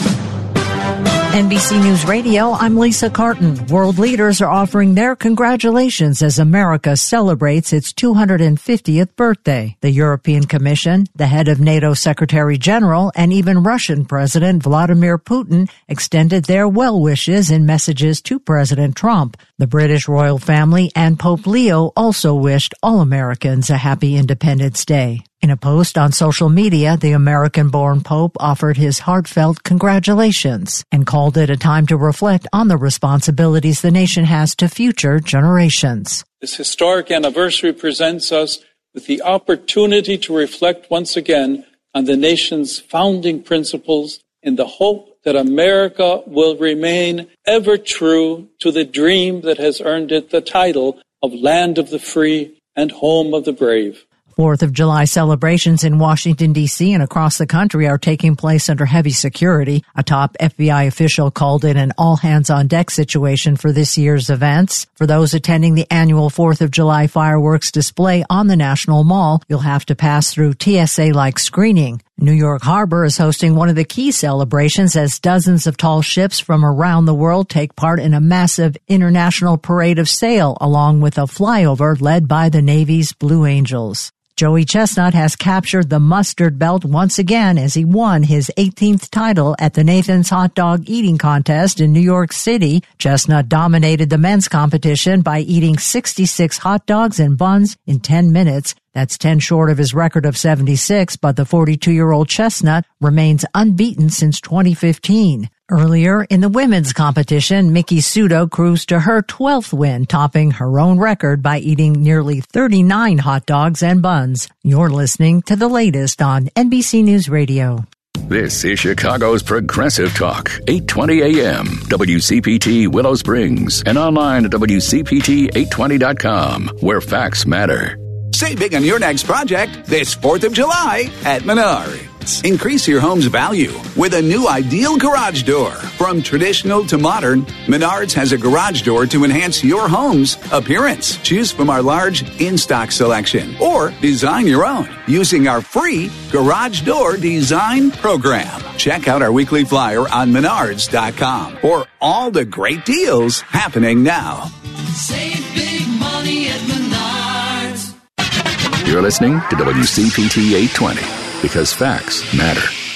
N B C News Radio, I'm Lisa Carton. World leaders are offering their congratulations as America celebrates its two hundred fiftieth birthday. The European Commission, the head of NATO Secretary General, and even Russian President Vladimir Putin extended their well wishes in messages to President Trump. The British royal family and Pope Leo also wished all Americans a happy Independence Day. In a post on social media, the American-born Pope offered his heartfelt congratulations and called it a time to reflect on the responsibilities the nation has to future generations. This historic anniversary presents us with the opportunity to reflect once again on the nation's founding principles in the hope that America will remain ever true to the dream that has earned it the title of Land of the Free and Home of the Brave. Fourth of July celebrations in Washington, D C and across the country are taking place under heavy security. A top F B I official called it an all-hands-on-deck situation for this year's events. For those attending the annual Fourth of July fireworks display on the National Mall, you'll have to pass through T S A-like screening. New York Harbor is hosting one of the key celebrations as dozens of tall ships from around the world take part in a massive international parade of sail, along with a flyover led by the Navy's Blue Angels. Joey Chestnut has captured the mustard belt once again as he won his eighteenth title at the Nathan's Hot Dog Eating Contest in New York City. Chestnut dominated the men's competition by eating sixty-six hot dogs and buns in ten minutes. That's ten short of his record of seventy-six, but the forty-two-year-old Chestnut remains unbeaten since twenty fifteen. Earlier in the women's competition, Miki Sudo cruised to her twelfth win, topping her own record by eating nearly thirty-nine hot dogs and buns. You're listening to the latest on N B C News Radio. This is Chicago's Progressive Talk, eight twenty a.m., W C P T Willow Springs, and online at W C P T eight twenty dot com, where facts matter. Save big on your next project this fourth of July at Menards. Increase your home's value with a new ideal garage door. From traditional to modern, Menards has a garage door to enhance your home's appearance. Choose from our large in-stock selection or design your own using our free Garage Door Design Program. Check out our weekly flyer on menards dot com for all the great deals happening now. Save big money at Menards. You're listening to W C P T eight twenty. Because facts matter.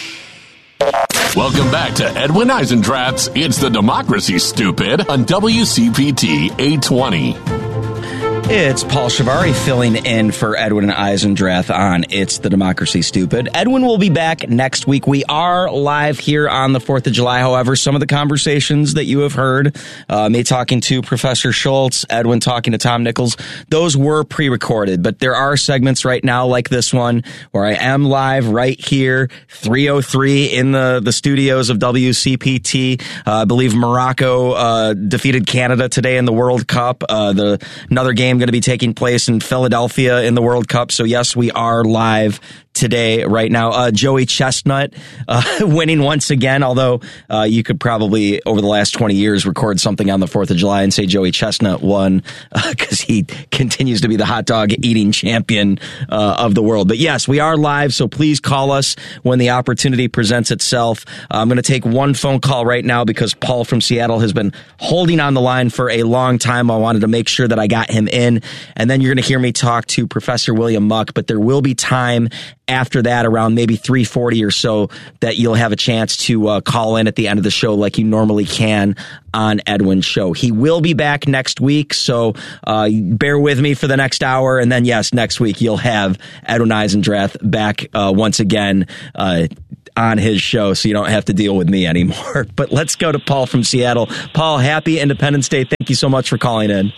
Welcome back to Edwin Eisendrath's It's the Democracy, Stupid on W C P T eight twenty. It's Paul Shivari filling in for Edwin Eisendrath on It's the Democracy, Stupid. Edwin will be back next week. We are live here on the fourth of July. However, some of the conversations that you have heard, uh, me talking to Professor Schultz, Edwin talking to Tom Nichols, those were pre-recorded. But there are segments right now like this one where I am live right here, three oh three in the, the studios of W C P T. Uh, I believe Morocco uh, defeated Canada today in the World Cup. Uh, the another game going to be taking place in Philadelphia in the World Cup. So yes, we are live today, right now. Uh, Joey Chestnut uh, winning once again, although uh, you could probably, over the last twenty years, record something on the fourth of July and say Joey Chestnut won because uh, he continues to be the hot dog eating champion uh, of the world. But yes, we are live, so please call us when the opportunity presents itself. Uh, I'm going to take one phone call right now because Paul from Seattle has been holding on the line for a long time. I wanted to make sure that I got him in, and then you're going to hear me talk to Professor William Muck, but there will be time after that, around maybe three forty or so, that you'll have a chance to uh, call in at the end of the show like you normally can on Edwin's show. He will be back next week, so uh, bear with me for the next hour, and then, yes, next week you'll have Edwin Eisendrath back uh, once again uh, on his show, so you don't have to deal with me anymore. But let's go to Paul from Seattle. Paul, happy Independence Day. Thank you so much for calling in.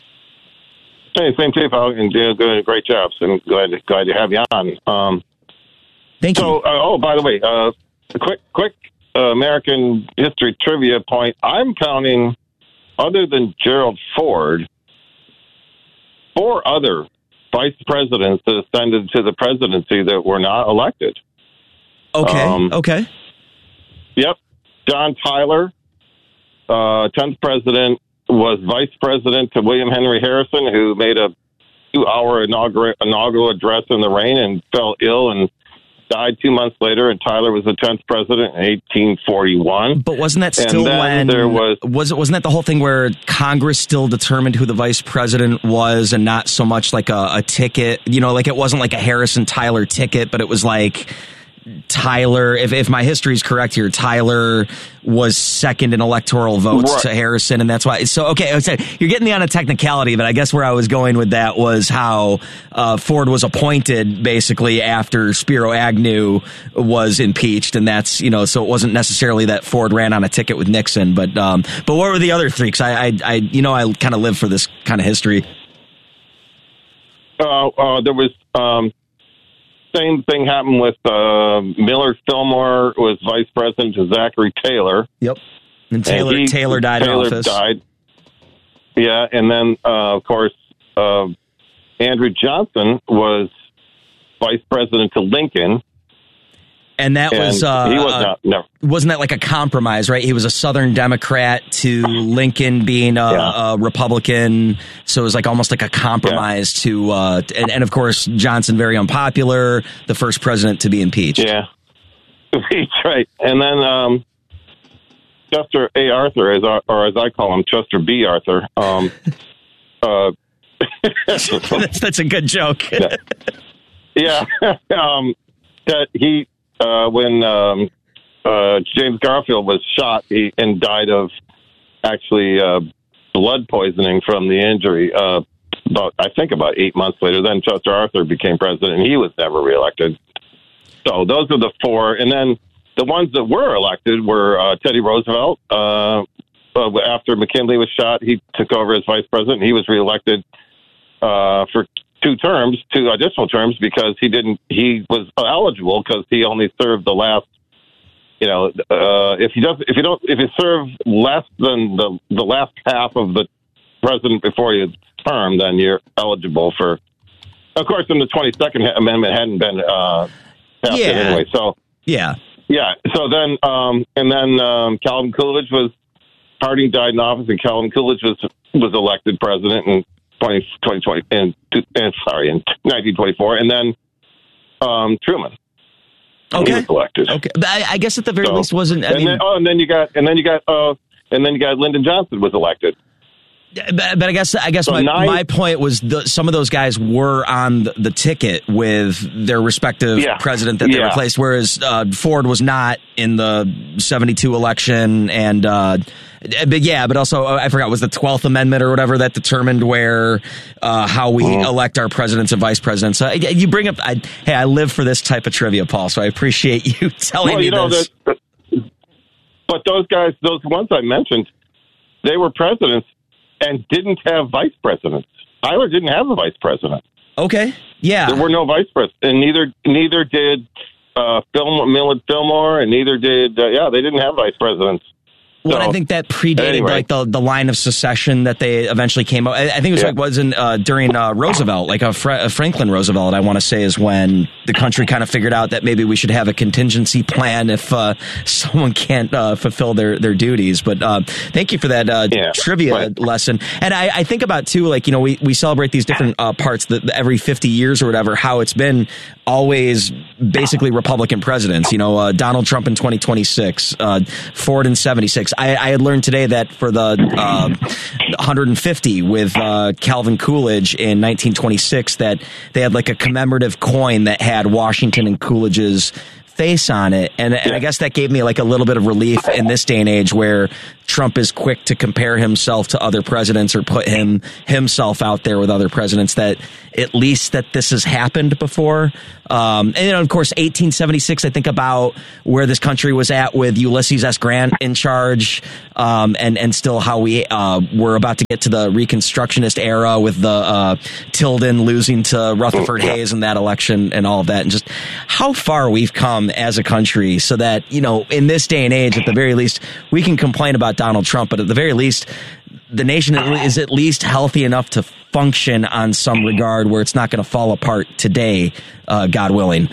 Hey, same to you, Paul, and doing a great job. So I'm glad, glad to have you on. Um, Thank you. So, uh, oh, by the way, uh, a quick, quick uh, American history trivia point. I'm counting, other than Gerald Ford, four other vice presidents that ascended to the presidency that were not elected. Okay. Um, okay. Yep. John Tyler, uh, tenth president, was vice president to William Henry Harrison, who made a two-hour inaugural, inaugural address in the rain and fell ill and died two months later. And Tyler was the tenth president in eighteen forty-one. But wasn't that still when there was, was it? Wasn't that the whole thing where Congress still determined who the vice president was, and not so much like a, a ticket? You know, like it wasn't like a Harrison Tyler ticket, but it was like Tyler, if, if my history is correct here, Tyler was second in electoral votes right. to Harrison, and that's why. So, okay, so you're getting me on a technicality, but I guess where I was going with that was how uh, Ford was appointed basically after Spiro Agnew was impeached, and that's, you know, so it wasn't necessarily that Ford ran on a ticket with Nixon, but um, but what were the other three? Because I, I, I, you know, I kind of live for this kind of history. Uh, uh, there was. Um Same thing happened with uh, Millard Fillmore was vice president to Zachary Taylor. Yep, and Taylor and he, Taylor died Taylor in office. Died. Yeah, and then uh, of course uh, Andrew Johnson was vice president to Lincoln. And that and was, uh, he was not, no. wasn't that like a compromise, right? He was a Southern Democrat to Lincoln being a, yeah. a Republican. So it was like almost like a compromise yeah. to, uh, and, and of course, Johnson, very unpopular, the first president to be impeached. Yeah. That's right. And then, um, Chester A. Arthur, as I, or as I call him, Chester B. Arthur. Um, uh, that's, that's a good joke. yeah. yeah. um, that he, Uh, when um, uh, James Garfield was shot he, and died of actually uh, blood poisoning from the injury, uh, about I think about eight months later, then Chester Arthur became president, and he was never reelected. So those are the four. And then the ones that were elected were uh, Teddy Roosevelt. Uh, uh, after McKinley was shot, he took over as vice president. He was reelected uh, for two terms, two additional terms, because he didn't, he was eligible because he only served the last, you know, uh, if he does, if you don't, if you serve less than the, the last half of the president before his term, then you're eligible for, of course, in the twenty-second Amendment hadn't been, uh, passed yeah. anyway. So, yeah. Yeah. So then, um, and then, um, Calvin Coolidge was, Harding died in office and Calvin Coolidge was, was elected president and, twenty, twenty, twenty, and, and sorry, in nineteen twenty-four, and then um, Truman. Okay. He was elected. Okay, but I, I guess at the very so, least wasn't. I and mean, then, oh, and then you got, and then you got, uh, and then you got Lyndon Johnson was elected. But, but I guess I guess so my, nine, my point was the, some of those guys were on the, the ticket with their respective yeah, president that they yeah. replaced, whereas uh, Ford was not in the seventy-two election. And uh, but yeah, but also I forgot was the twelfth Amendment or whatever that determined where uh, how we mm. elect our presidents and vice presidents. So you bring up, I, hey, I live for this type of trivia, Paul. So I appreciate you telling well, me you know, this. That, but those guys, those ones I mentioned, they were presidents and didn't have vice presidents. Tyler didn't have a vice president. Okay, yeah. There were no vice presidents, and neither neither did uh, Fillmore, Millard Fillmore, and neither did, uh, yeah, they didn't have vice presidents. Well, So, I think that predated anyway. like the the line of secession that they eventually came up. I, I think it was Yeah. like wasn't uh, during uh, Roosevelt, like a, Fra- a Franklin Roosevelt. I want to say is when the country kind of figured out that maybe we should have a contingency plan if uh, someone can't uh, fulfill their their duties. But uh, thank you for that uh, Yeah, trivia right. lesson. And I, I think about too, like you know, we we celebrate these different uh, parts that every fifty years or whatever. How it's been always basically Republican presidents. You know, uh, Donald Trump in twenty twenty-six, uh, Ford in seventy-six. I, I had learned today that for the uh, one hundred fifty with uh, Calvin Coolidge in nineteen twenty-six, that they had like a commemorative coin that had Washington and Coolidge's face on it. And, and I guess that gave me like a little bit of relief in this day and age where Trump is quick to compare himself to other presidents or put him himself out there with other presidents, that at least that this has happened before. Um, and, you know, of course, eighteen seventy-six, I think about where this country was at with Ulysses S. Grant in charge, um, and, and still how we uh, were about to get to the Reconstructionist era with the uh, Tilden losing to Rutherford Hayes in that election and all of that, and just how far we've come as a country so that, you know, in this day and age, at the very least, we can complain about Donald Trump, but at the very least, the nation is at least healthy enough to function on some regard where it's not going to fall apart today, uh, God willing.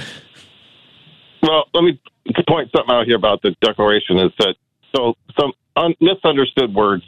Well, let me point something out here about the Declaration is that, so some un- misunderstood words,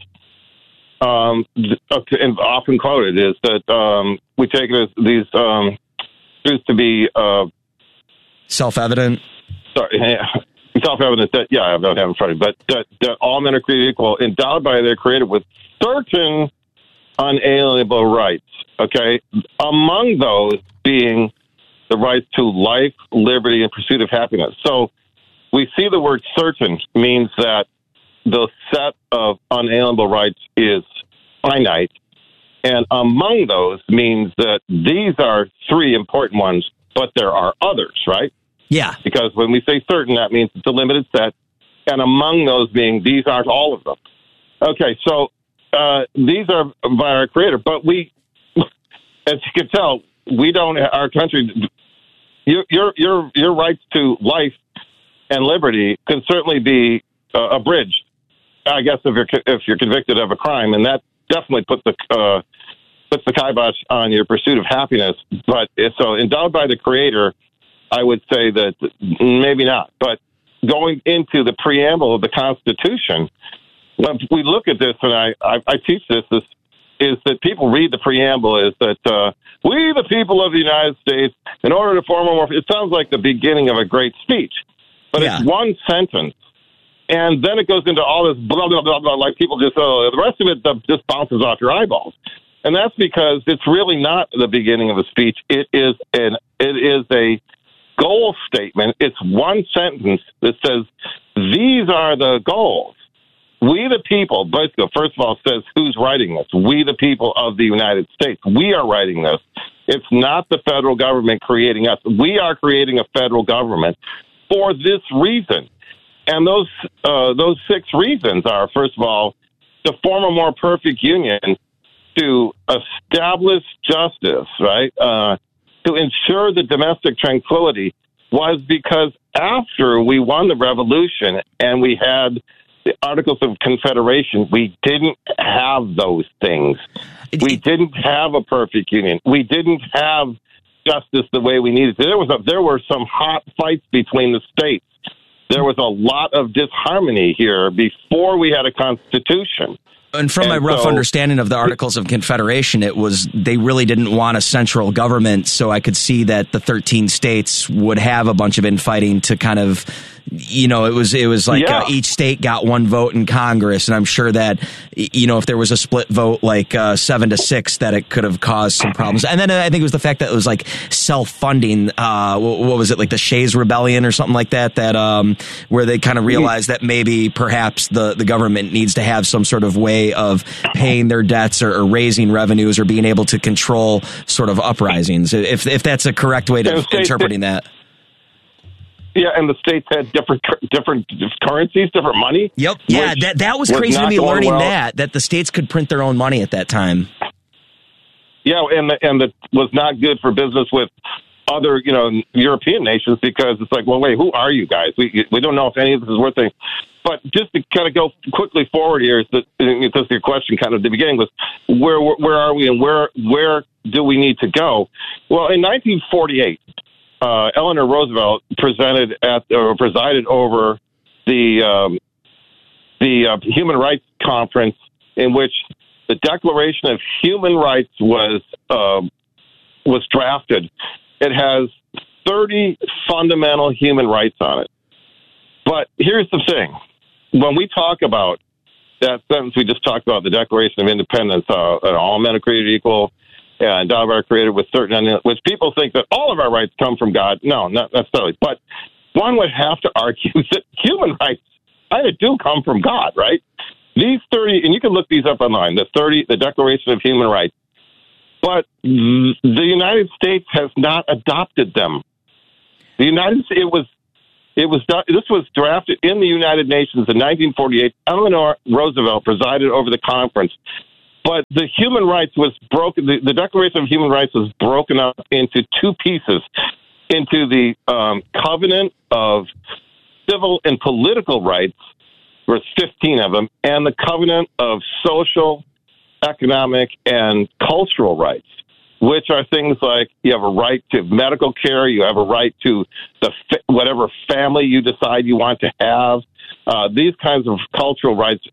um, and often quoted, is that um, we take it as these um, truths to be uh, self-evident. Sorry, self-evident that, yeah, I don't have it in front of me, but that, that all men are created equal, endowed by their Creator with certain unalienable rights, okay? Among those being the rights to life, liberty, and pursuit of happiness. So we see the word certain means that the set of unalienable rights is finite, and among those means that these are three important ones, but there are others, right? Yeah. Because when we say certain, that means it's a limited set, and among those being these aren't all of them. Okay, so uh, these are by our Creator, but we, as you can tell, we don't. Our country, your your your your rights to life and liberty can certainly be uh, abridged. I guess if you're if you're convicted of a crime, and that definitely puts the uh, puts the kibosh on your pursuit of happiness. But so endowed by the Creator, I would say that maybe not. But going into the preamble of the Constitution, when we look at this, and I, I, I teach this, this is that people read the preamble is that uh, we, the people of the United States, in order to form a more, it sounds like the beginning of a great speech, but yeah. It's one sentence. And then it goes into all this blah, blah, blah, blah, like people just, oh, the rest of it just bounces off your eyeballs. And that's because it's really not the beginning of a speech. It is an, it is a goal statement. It's one sentence that says, these are the goals. We the people, basically, first of all, says who's writing this. We the people of the United States. We are writing this. It's not the federal government creating us. We are creating a federal government for this reason. And those uh, those six reasons are, first of all, to form a more perfect union, to establish justice, right? Uh, to ensure the domestic tranquility, was because after we won the revolution and we had the Articles of Confederation, we didn't have those things. We didn't have a perfect union. We didn't have justice the way we needed. There was a, there were some hot fights between the states. There was a lot of disharmony here before we had a constitution. And from and my rough so, understanding of the Articles of Confederation, it was they really didn't want a central government, so I could see that the thirteen states would have a bunch of infighting to kind of, you know, it was it was like yeah. uh, each state got one vote in Congress, and I'm sure that, you know, if there was a split vote like uh, seven to six, that it could have caused some problems. And then I think it was the fact that it was like self-funding. Uh, what, what was it, like the Shays Rebellion or something like that? That um, where they kind of realized that maybe perhaps the the government needs to have some sort of way of paying their debts or, or raising revenues or being able to control sort of uprisings. If if that's a correct way to interpreting that. Yeah, and the states had different different currencies, different money. Yep. Yeah, that that was crazy to me learning well. that that the states could print their own money at that time. Yeah, and the, and that was not good for business with other, you know, European nations, because it's like, well, wait, who are you guys? We we don't know if any of this is worth anything. But just to kind of go quickly forward here, is that, because your question kind of at the beginning was, where where are we and where where do we need to go? Well, in nineteen forty-eight, uh, Eleanor Roosevelt presented at or presided over the um, the uh, Human Rights Conference, in which the Declaration of Human Rights was uh, was drafted. It has thirty fundamental human rights on it. But here's the thing. When we talk about that sentence we just talked about, the Declaration of Independence, uh, all men are created equal, and God are created with certain, which people think that all of our rights come from God. No, not necessarily. But one would have to argue that human rights kind of do come from God, right? These thirty, and you can look these up online, the thirty, the Declaration of Human Rights. But the United States has not adopted them. The United States, it was, it was, this was drafted in the United Nations in nineteen forty-eight. Eleanor Roosevelt presided over the conference. But the human rights was broken, the, the Declaration of Human Rights was broken up into two pieces, into the um, Covenant of Civil and Political Rights, there's fifteen of them, and the Covenant of Social, Economic, and Cultural Rights, which are things like you have a right to medical care, you have a right to the whatever family you decide you want to have. Uh, these kinds of cultural rights